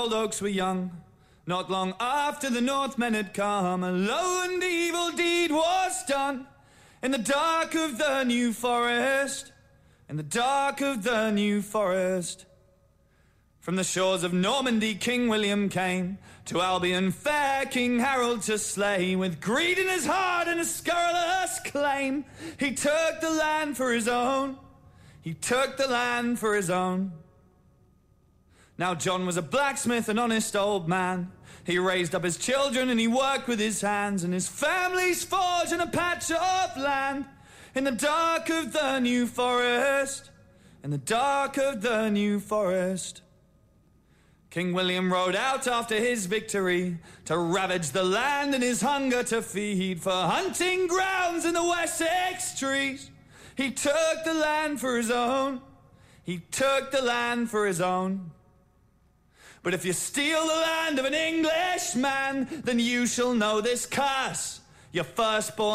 old oaks were young. Not long after the Northmen had come, a lone evil deed was done. In the dark of the New Forest, in the dark of the New Forest. From the shores of Normandy King William came to Albion fair King Harold to slay. With greed in his heart and a scurrilous claim, he took the land for his own. He took the land for his own. Now John was a blacksmith, an honest old man. He raised up his children and he worked with his hands, and his family's forged in a patch of land. In the dark of the New Forest, in the dark of the New Forest. King William rode out after his victory to ravage the land and his hunger to feed. For hunting grounds in the Wessex trees, he took the land for his own. He took the land for his own. But if you steal the land of an Englishman, then you shall know this curse. Your firstborn